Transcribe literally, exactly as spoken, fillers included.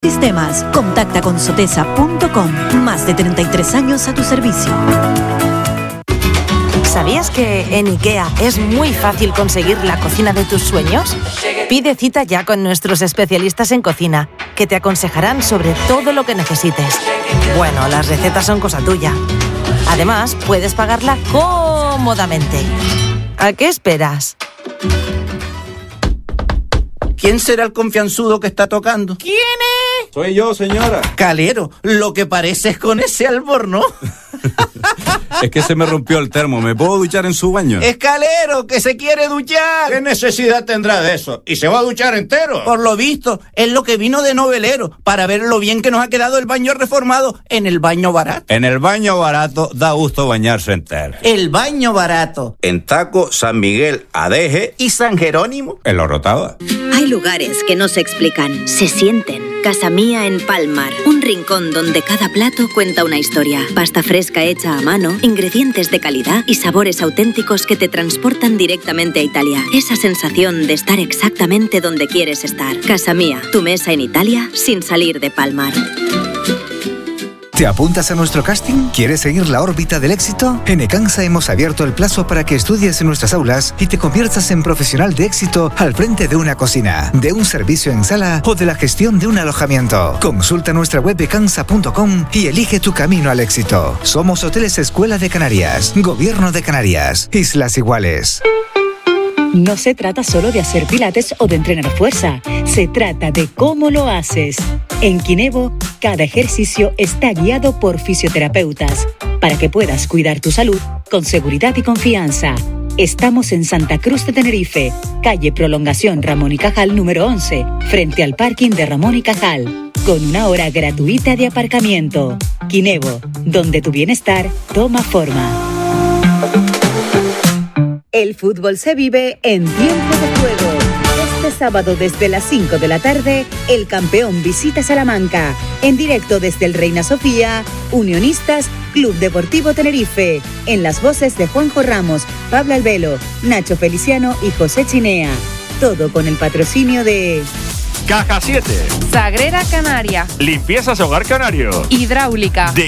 Sistemas. Contacta con sotesa punto com. Más de treinta y tres años a tu servicio. ¿Sabías que en IKEA es muy fácil conseguir la cocina de tus sueños? Pide cita ya con nuestros especialistas en cocina, que te aconsejarán sobre todo lo que necesites. Bueno, las recetas son cosa tuya. Además, puedes pagarla cómodamente. ¿A qué esperas? ¿Quién será el confianzudo que está tocando? ¿Quién es? Soy yo, señora. Calero, lo que pareces con ese albornoz. Es que se me rompió el termo. ¿Me puedo duchar en su baño? Escalero, que se quiere duchar. ¿Qué necesidad tendrá de eso? ¿Y se va a duchar entero? Por lo visto, es lo que vino de novelero, para ver lo bien que nos ha quedado el baño reformado en el baño barato. En el baño barato da gusto bañarse entero. El baño barato. En Taco, San Miguel, Adeje ¿Y San Jerónimo? En la Orotava. Hay lugares que no se explican, se sienten. Casa Mía en Palmar, un rincón donde cada plato cuenta una historia. Pasta fresca hecha a mano, ingredientes de calidad y sabores auténticos que te transportan directamente a Italia. Esa sensación de estar exactamente donde quieres estar. Casa Mía, tu mesa en Italia sin salir de Palmar. ¿Te apuntas a nuestro casting? ¿Quieres seguir la órbita del éxito? En Ecansa hemos abierto el plazo para que estudies en nuestras aulas y te conviertas en profesional de éxito al frente de una cocina, de un servicio en sala o de la gestión de un alojamiento. Consulta nuestra web ecansa punto com y elige tu camino al éxito. Somos Hoteles Escuela de Canarias, Gobierno de Canarias, Islas Iguales. No se trata solo de hacer pilates o de entrenar fuerza, se trata de cómo lo haces. En Kinevo, cada ejercicio está guiado por fisioterapeutas para que puedas cuidar tu salud con seguridad y confianza. Estamos en Santa Cruz de Tenerife, calle Prolongación Ramón y Cajal número once, frente al parking de Ramón y Cajal, con una hora gratuita de aparcamiento. Kinevo, donde tu bienestar toma forma. El fútbol se vive en tiempo de juego. Este sábado desde las cinco de la tarde, el campeón visita Salamanca. En directo desde el Reina Sofía, Unionistas, Club Deportivo Tenerife. En las voces de Juanjo Ramos, Pablo Albelo, Nacho Feliciano y José Chinea. Todo con el patrocinio de... Caja siete. Sagrera Canaria. Limpiezas Hogar Canario. Hidráulica. De